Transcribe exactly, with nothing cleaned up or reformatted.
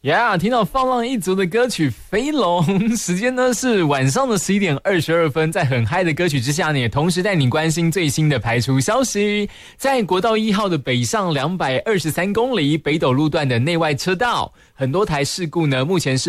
呀、yeah, 听到放浪一族的歌曲《飞龙》，时间呢是晚上的十一点二十二分，在很嗨的歌曲之下呢，也同时带你关心最新的排除消息。在国道一号的北上两百二十三公里北斗路段的内外车道，很多台事故呢，目前是